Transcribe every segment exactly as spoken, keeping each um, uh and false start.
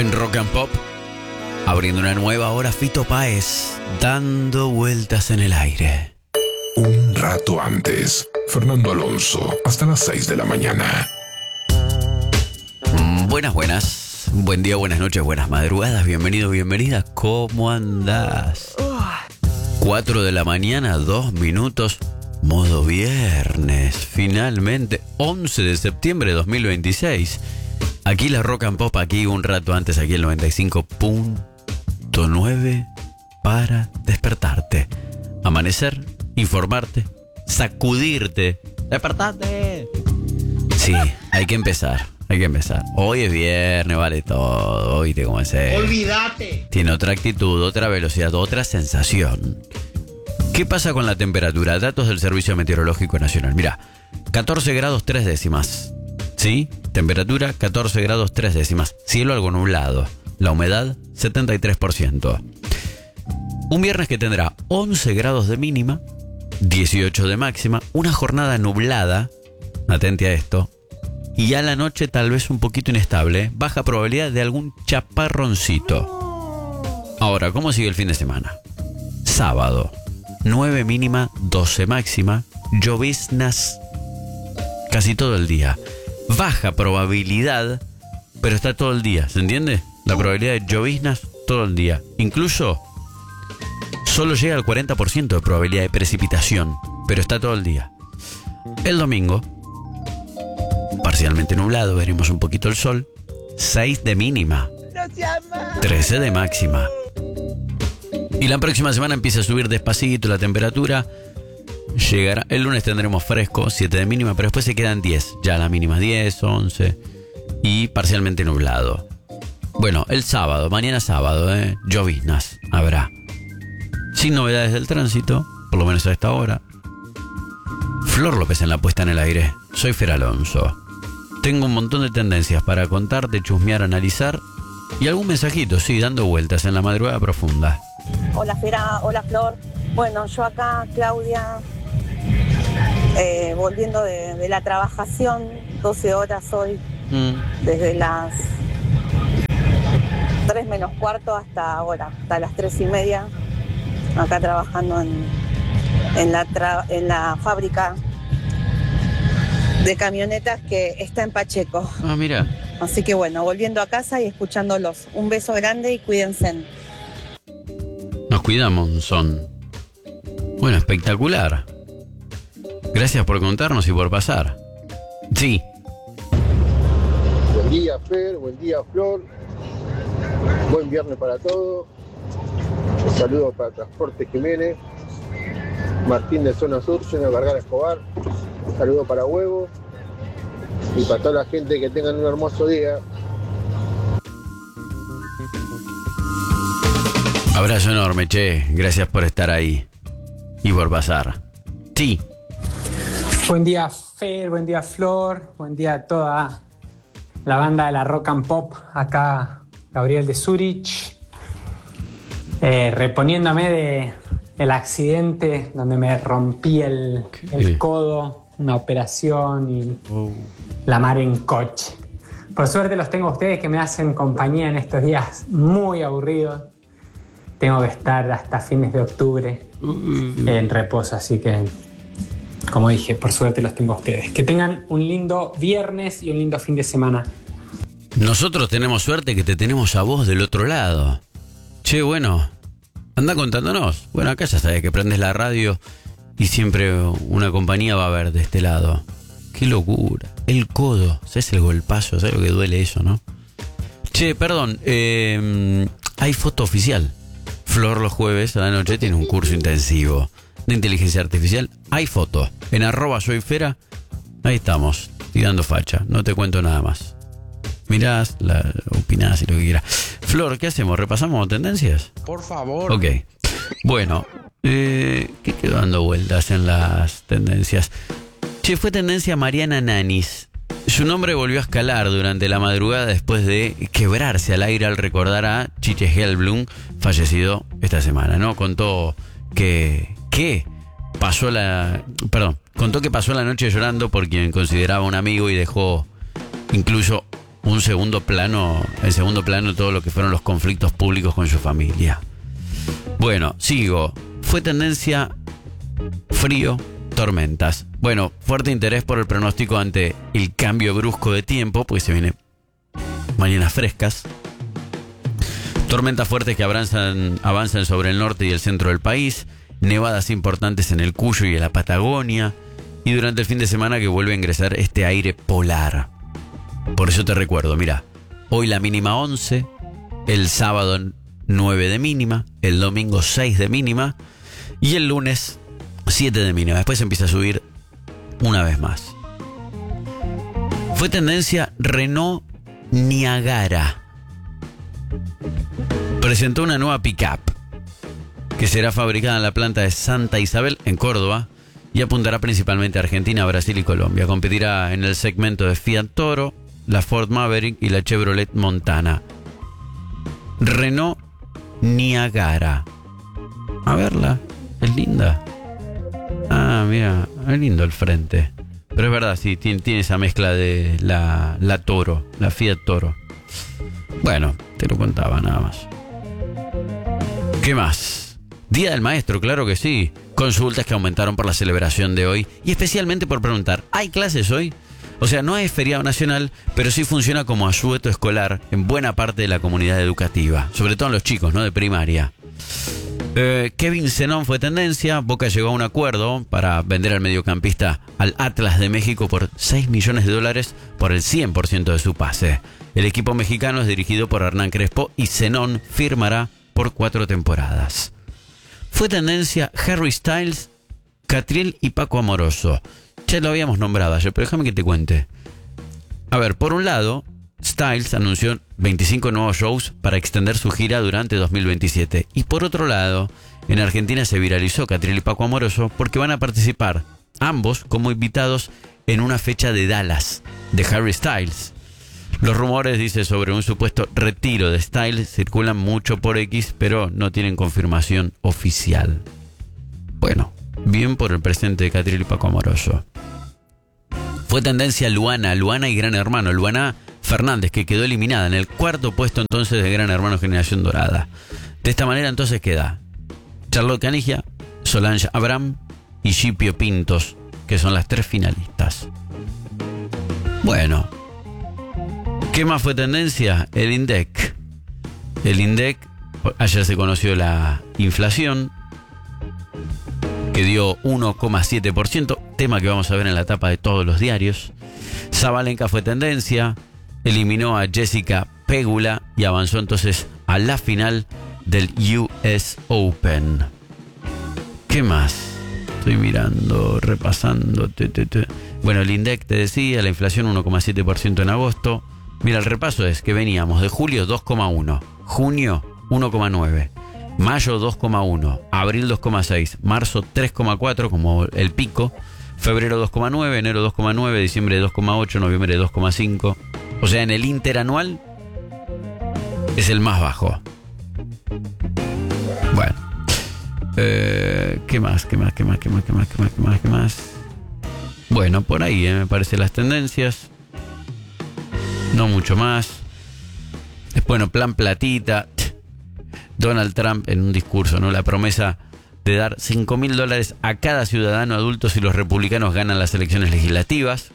En Rock and Pop, abriendo una nueva hora, Fito Páez, dando vueltas en el aire. Un rato antes, Fernando Alonso, hasta las seis de la mañana. Buenas, buenas. Buen día, buenas noches, buenas madrugadas. Bienvenido, bienvenida. ¿Cómo andás? cuatro de la mañana, dos minutos. Modo viernes. Finalmente, once de septiembre de dos mil veintiséis. Aquí la Rock and Pop, aquí un rato antes, aquí el noventa y cinco punto nueve para despertarte. Amanecer, informarte, sacudirte. ¡Despertate! Sí, hay que empezar. Hay que empezar. Hoy es viernes, vale todo. Oíste cómo es. ¡Olvídate! Tiene otra actitud, otra velocidad, otra sensación. ¿Qué pasa con la temperatura? Datos del Servicio Meteorológico Nacional. Mirá, catorce grados tres décimas. ¿Sí? Temperatura catorce grados tres décimas. Cielo algo nublado. La humedad setenta y tres por ciento. Un viernes que tendrá once grados de mínima, dieciocho de máxima. Una jornada nublada. Atente a esto. Y a la noche tal vez un poquito inestable. Baja probabilidad de algún chaparroncito. Ahora, ¿cómo sigue el fin de semana? Sábado, nueve mínima, doce máxima. Lloviznas casi todo el día. Baja probabilidad, pero está todo el día. ¿Se entiende? La probabilidad de lloviznas todo el día. Incluso solo llega al cuarenta por ciento de probabilidad de precipitación, pero está todo el día. El domingo, parcialmente nublado, veremos un poquito el sol. seis de mínima, trece de máxima. Y la próxima semana empieza a subir despacito la temperatura. Llegará, el lunes tendremos fresco, siete de mínima, pero después se quedan diez. Ya la mínima diez, once y parcialmente nublado. Bueno, el sábado, mañana sábado, ¿eh? Lloviznas habrá. Sin novedades del tránsito, por lo menos a esta hora. Flor López en la puesta en el aire. Soy Fer Alonso. Tengo un montón de tendencias para contarte, chusmear, analizar y algún mensajito, sí, dando vueltas en la madrugada profunda. Hola Fera, hola Flor. Bueno, yo acá, Claudia, eh, volviendo de, de la trabajación, doce horas hoy, mm. desde las tres menos cuarto hasta ahora, hasta las tres y media, acá trabajando en, en, la, tra- en la fábrica de camionetas que está en Pacheco. Ah, mira. Así que bueno, volviendo a casa y escuchándolos. Un beso grande y cuídense. Nos cuidamos, son. Bueno, espectacular. Gracias por contarnos y por pasar. Sí. Buen día, Fer, buen día, Flor. Buen viernes para todos. Un saludo para Transporte Jiménez. Martín de Zona Sur, Señor Vergara Escobar. Un saludo para Huevo. Y para toda la gente que tengan un hermoso día. Abrazo enorme, che. Gracias por estar ahí y por pasar. Sí. Buen día, Fer, buen día, Flor, buen día a toda la banda de la Rock and Pop. Acá Gabriel de Zurich, eh, reponiéndome de el accidente donde me rompí el, el codo, una operación y oh. la mar en coche. Por suerte los tengo a ustedes que me hacen compañía en estos días muy aburridos. Tengo que estar hasta fines de octubre uh, en reposo, así que, como dije, por suerte los tengo a ustedes. Que tengan un lindo viernes y un lindo fin de semana. Nosotros tenemos suerte que te tenemos a vos del otro lado. Che, bueno, anda contándonos. Bueno, acá ya sabes que prendes la radio y siempre una compañía va a haber de este lado. Qué locura. El codo, ¿sabes el golpazo? ¿Sabes lo que duele eso, no? Che, perdón, eh, hay foto oficial. Flor los jueves a la noche tiene un curso intensivo de inteligencia artificial. Hay foto. En arroba soy Fera. Ahí estamos, tirando facha. No te cuento nada más. Mirás, la, opinás y lo que quieras. Flor, ¿qué hacemos? ¿Repasamos tendencias? Por favor. Ok. Bueno, eh, ¿qué quedó dando vueltas en las tendencias? Che, fue tendencia Mariana Nanis. Su nombre volvió a escalar durante la madrugada después de quebrarse al aire al recordar a Chiche Hellblum, fallecido esta semana, ¿no? Contó que, que pasó la... Perdón, contó que pasó la noche llorando por quien consideraba un amigo y dejó incluso un segundo plano, en segundo plano todo lo que fueron los conflictos públicos con su familia. Bueno, sigo. Fue tendencia frío, tormentas. Bueno, fuerte interés por el pronóstico ante el cambio brusco de tiempo, porque se vienen mañanas frescas. Tormentas fuertes que avanzan, avanzan sobre el norte y el centro del país. Nevadas importantes en el Cuyo y en la Patagonia. Y durante el fin de semana que vuelve a ingresar este aire polar. Por eso te recuerdo, mira, hoy la mínima once, el sábado nueve de mínima, el domingo seis de mínima y el lunes siete de mínima. Después empieza a subir una vez más. Fue tendencia Renault Niagara. Presentó una nueva pick-up que será fabricada en la planta de Santa Isabel, en Córdoba, y apuntará principalmente a Argentina, Brasil y Colombia. Competirá en el segmento de Fiat Toro, la Ford Maverick y la Chevrolet Montana. Renault Niagara. A verla, es linda. Ah, mira, es lindo el frente. Pero es verdad, sí, tiene, tiene esa mezcla de la, la Toro, la Fiat Toro. Bueno, te lo contaba nada más. ¿Qué más? Día del Maestro, claro que sí. Consultas que aumentaron por la celebración de hoy. Y especialmente por preguntar, ¿hay clases hoy? O sea, no es feriado nacional, pero sí funciona como asueto escolar en buena parte de la comunidad educativa. Sobre todo en los chicos, ¿no? De primaria. Eh, Kevin Zenón fue tendencia. Boca llegó a un acuerdo para vender al mediocampista al Atlas de México por seis millones de dólares por el cien por ciento de su pase. El equipo mexicano es dirigido por Hernán Crespo y Zenón firmará por cuatro temporadas. Fue tendencia Harry Styles, Catriel y Paco Amoroso. Ya lo habíamos nombrado ayer, pero déjame que te cuente. A ver, por un lado, Styles anunció veinticinco nuevos shows para extender su gira durante dos mil veintisiete. Y por otro lado, en Argentina se viralizó Catriel y Paco Amoroso porque van a participar ambos como invitados en una fecha de Dallas de Harry Styles. Los rumores, dice, sobre un supuesto retiro de Styles circulan mucho por X, pero no tienen confirmación oficial. Bueno, bien por el presente de Catriel y Paco Amoroso. Fue tendencia Luana, Luana y Gran Hermano. Luana Fernández, que quedó eliminada en el cuarto puesto entonces de Gran Hermano Generación Dorada. De esta manera entonces queda Charlotte Canigia, Solange Abraham y Scipio Pintos, que son las tres finalistas. Bueno, ¿qué más fue tendencia? El INDEC. El INDEC, ayer se conoció la inflación, que dio uno coma siete por ciento, tema que vamos a ver en la tapa de todos los diarios. Sabalenka fue tendencia, eliminó a Jessica Pegula y avanzó entonces a la final del U S Open. ¿Qué más? Estoy mirando, repasando. Te, te, te. Bueno, el INDEC te decía, la inflación uno coma siete por ciento en agosto. Mira, el repaso es que veníamos de julio dos coma uno, junio uno coma nueve, mayo dos coma uno, abril dos coma seis, marzo tres coma cuatro como el pico, febrero dos coma nueve, enero dos coma nueve, diciembre dos coma ocho, noviembre dos coma cinco. O sea, en el interanual es el más bajo. Bueno, eh, ¿qué más? ¿Qué más? ¿Qué más? ¿Qué más? ¿Qué más? ¿Qué más? ¿Qué más? ¿Qué más? Bueno, por ahí eh, me parecen las tendencias. No mucho más. Bueno, plan platita. Donald Trump en un discurso, ¿no? La promesa de dar cinco mil dólares a cada ciudadano adulto si los republicanos ganan las elecciones legislativas.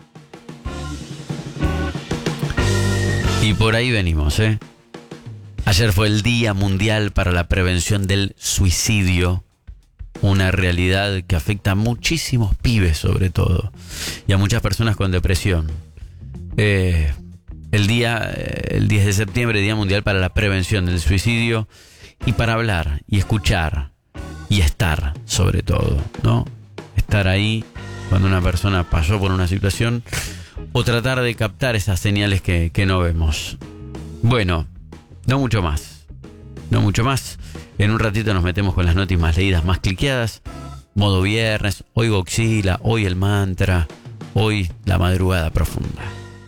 Y por ahí venimos, ¿eh? Ayer fue el Día Mundial para la Prevención del Suicidio. Una realidad que afecta a muchísimos pibes, sobre todo. Y a muchas personas con depresión. Eh, el día, el diez de septiembre, Día Mundial para la Prevención del Suicidio. Y para hablar y escuchar y estar, sobre todo, ¿no? Estar ahí cuando una persona pasó por una situación o tratar de captar esas señales que, que no vemos. Bueno, no mucho más. No mucho más. En un ratito nos metemos con las noticias más leídas, más cliqueadas. Modo viernes, hoy Godzilla, hoy el mantra, hoy la madrugada profunda.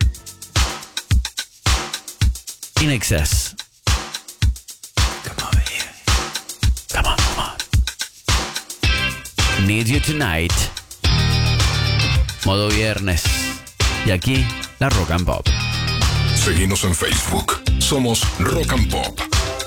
In Excess. Come over here. Come on, come on. Need you tonight. Modo viernes. Y aquí, la Rock and Pop. Seguinos en Facebook. Somos Rock and Pop.